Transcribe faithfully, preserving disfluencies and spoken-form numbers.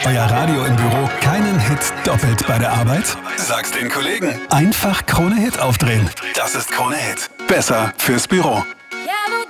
Euer Radio im Büro keinen Hit doppelt bei der Arbeit? Sag's den Kollegen. Einfach Krone Hit aufdrehen. Das ist Krone Hit. Besser fürs Büro.